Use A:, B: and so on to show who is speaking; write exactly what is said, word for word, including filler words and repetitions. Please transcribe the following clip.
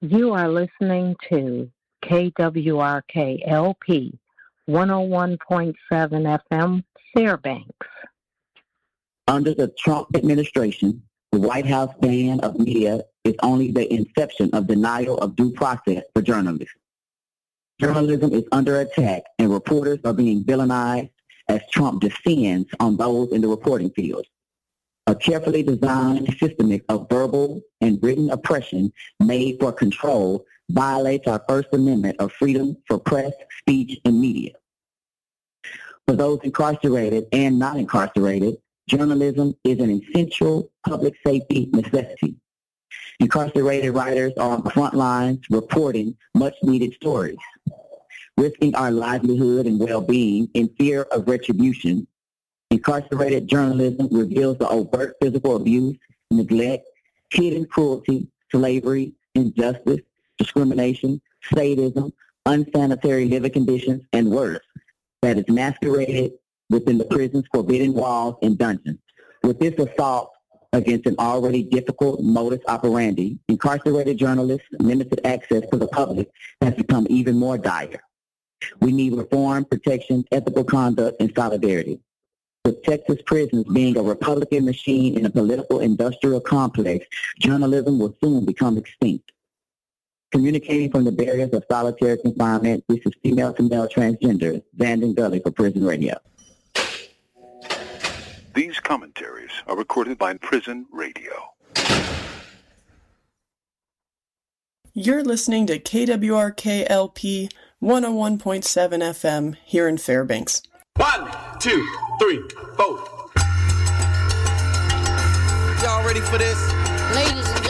A: You are listening to K W R K L P one oh one point seven F M, Fairbanks.
B: Under the Trump administration, the White House ban of media is only the inception of denial of due process for journalists. Journalism is under attack, and reporters are being villainized as Trump descends on those in the reporting field. A carefully designed system of verbal and written oppression made for control violates our First Amendment of freedom for press, speech, and media. For those incarcerated and not incarcerated, journalism is an essential public safety necessity. Incarcerated writers are on the front lines reporting much-needed stories, risking our livelihood and well-being in fear of retribution. Incarcerated journalism reveals the overt physical abuse, neglect, hidden cruelty, slavery, injustice, discrimination, sadism, unsanitary living conditions, and worse, that is masqueraded within the prison's forbidden walls and dungeons. With this assault against an already difficult modus operandi, incarcerated journalists' limited access to the public has become even more dire. We need reform, protection, ethical conduct, and solidarity. With Texas prisons being a Republican machine in a political industrial complex, journalism will soon become extinct. Communicating from the barriers of solitary confinement, this is female-to-male transgender, Vanden Gully for Prison Radio.
C: These commentaries are recorded by Prison Radio.
D: You're listening to K W R K L P one oh one point seven F M here in Fairbanks.
E: One, two, three, four. Y'all ready for this?
F: Ladies